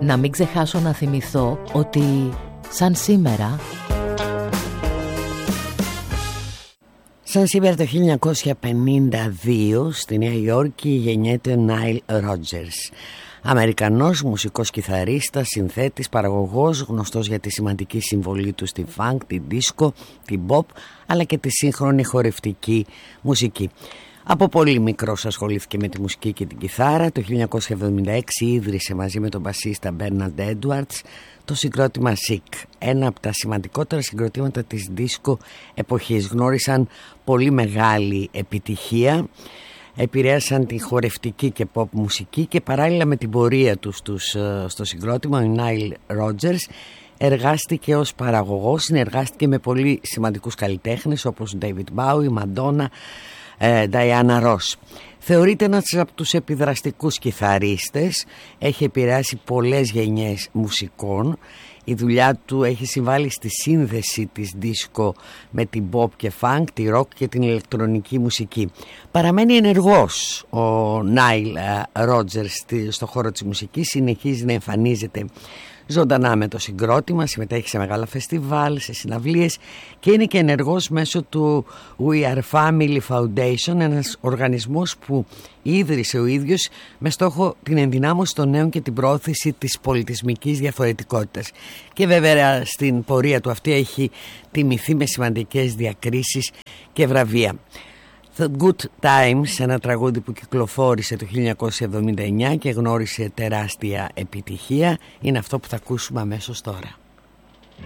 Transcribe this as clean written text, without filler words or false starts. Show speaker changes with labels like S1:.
S1: Να μην ξεχάσω να θυμηθώ ότι σαν σήμερα
S2: το 1952 στη Νέα Υόρκη γεννιέται ο Νάιλ Ρότζερς. Αμερικανός μουσικός κιθαρίστας, συνθέτης, παραγωγός, γνωστός για τη σημαντική συμβολή του στη funk, την disco, την pop αλλά και τη σύγχρονη χορευτική μουσική. Από πολύ μικρός ασχολήθηκε με τη μουσική και την κιθάρα. Το 1976 ίδρυσε μαζί με τον μπασίστα Μπέρναρντ Έντουαρτς το συγκρότημα Chic, ένα από τα σημαντικότερα συγκροτήματα της disco εποχής. Γνώρισαν πολύ μεγάλη επιτυχία, επηρέασαν τη χορευτική και pop μουσική και παράλληλα με την πορεία τους στο συγκρότημα ο Νάιλ Ρότζερς εργάστηκε ως παραγωγός, συνεργάστηκε με πολύ σημαντικούς καλλιτέχνες όπως David Bowie, Madonna, Diana Ross. Θεωρείται ένας από τους επιδραστικούς κιθαρίστες, έχει επηρεάσει πολλές γενιές μουσικών. Η δουλειά του έχει συμβάλει στη σύνδεση της disco με την pop και funk, τη rock και την ηλεκτρονική μουσική. Παραμένει ενεργός ο Νάιλ Ρότζερς στο χώρο της μουσικής, συνεχίζει να εμφανίζεται ζωντανά με το συγκρότημα, συμμετέχει σε μεγάλα φεστιβάλ, σε συναυλίες και είναι και ενεργός μέσω του We Are Family Foundation, ένας οργανισμός που ίδρυσε ο ίδιος με στόχο την ενδυνάμωση των νέων και την προώθηση της πολιτισμικής διαφορετικότητας. Και βέβαια στην πορεία του αυτή έχει τιμηθεί με σημαντικές διακρίσεις και βραβεία. The Good Times, ένα τραγούδι που κυκλοφόρησε το 1979 και γνώρισε τεράστια επιτυχία, είναι αυτό που θα ακούσουμε αμέσως τώρα.